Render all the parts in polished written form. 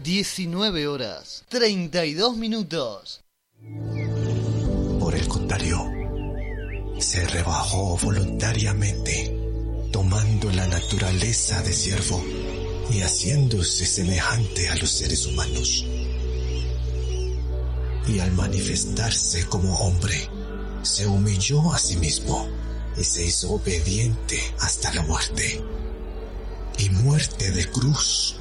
19 horas 32 minutos. Por el contrario, se rebajó voluntariamente, tomando la naturaleza de siervo y haciéndose semejante a los seres humanos. Y al manifestarse como hombre, se humilló a sí mismo y se hizo obediente hasta la muerte, y muerte de cruz.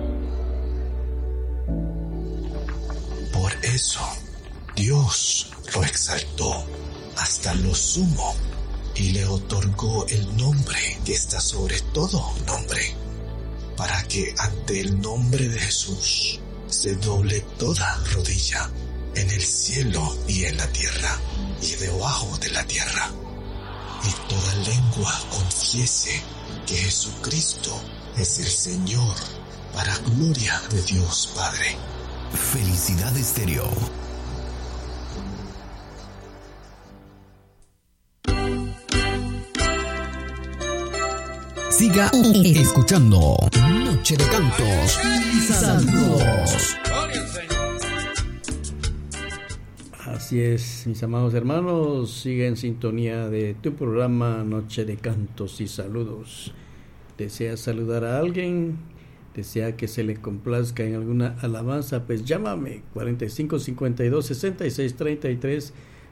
Por eso, Dios lo exaltó hasta lo sumo y le otorgó el nombre que está sobre todo nombre, para que ante el nombre de Jesús se doble toda rodilla en el cielo y en la tierra y debajo de la tierra, y toda lengua confiese que Jesucristo es el Señor, para gloria de Dios Padre. Felicidad Estéreo. Siga escuchando Noche de Cantos y Saludos. Así es, mis amados hermanos, sigue en sintonía de tu programa Noche de Cantos y Saludos. ¿Desea saludar a alguien? ¿Desea que se le complazca en alguna alabanza? Pues llámame 4552-6633,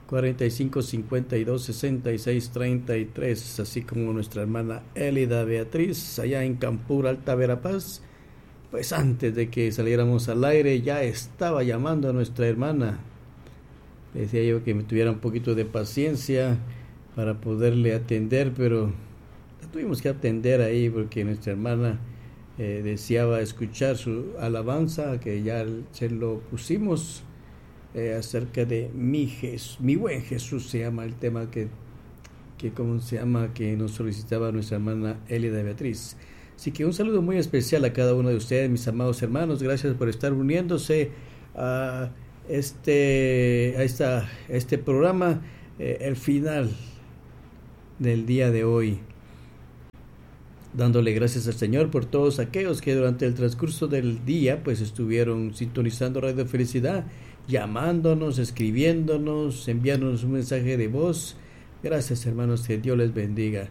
4552-6633, así como nuestra hermana Elida Beatriz, allá en Campur, Alta Verapaz. Pues antes de que saliéramos al aire ya estaba llamando a nuestra hermana. Decía yo que me tuviera un poquito de paciencia para poderle atender, pero la tuvimos que atender ahí porque nuestra hermana deseaba escuchar su alabanza, que ya se lo pusimos, acerca de mi buen Jesús, se llama el tema que ¿cómo se llama?, que nos solicitaba nuestra hermana Elida Beatriz. Así que un saludo muy especial a cada uno de ustedes, mis amados hermanos. Gracias por estar uniéndose a este programa, el final del día de hoy, dándole gracias al Señor por todos aquellos que durante el transcurso del día pues estuvieron sintonizando Radio Felicidad, llamándonos, escribiéndonos, enviándonos un mensaje de voz. Gracias, hermanos, que Dios les bendiga.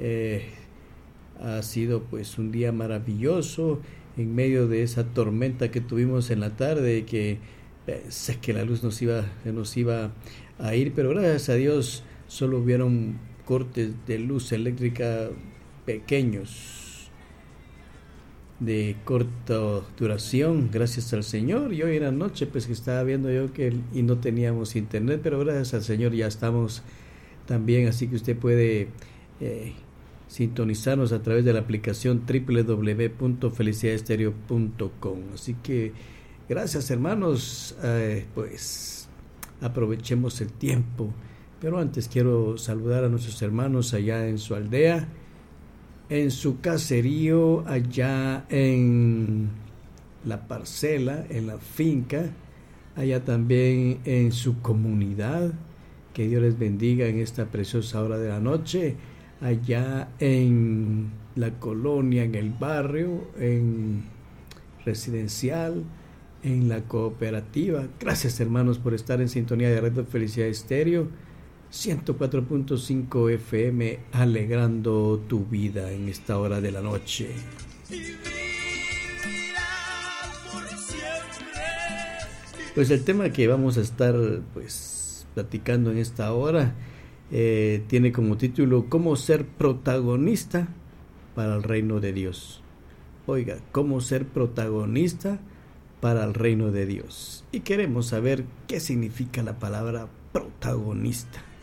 Ha sido pues un día maravilloso en medio de esa tormenta que tuvimos en la tarde, que sé que la luz nos iba a ir, pero gracias a Dios solo hubieron cortes de luz eléctrica pequeños, de corta duración, gracias al Señor. Y hoy en la noche pues que estaba viendo yo y no teníamos internet, pero gracias al Señor ya estamos también, así que usted puede sintonizarnos a través de la aplicación www.felicidadestereo.com. Así que gracias, hermanos, pues aprovechemos el tiempo. Pero antes quiero saludar a nuestros hermanos allá en su aldea, en su caserío, allá en la parcela, en la finca, allá también en su comunidad. Que Dios les bendiga en esta preciosa hora de la noche, allá en la colonia, en el barrio, en residencial, en la cooperativa. Gracias, hermanos, por estar en sintonía de Radio Felicidad Estéreo 104.5 FM, alegrando tu vida en esta hora de la noche. Pues el tema que vamos a estar pues platicando en esta hora tiene como título ¿Cómo ser protagonista para el reino de Dios? Oiga, ¿cómo ser protagonista para el reino de Dios? Y queremos saber qué significa la palabra protagonista.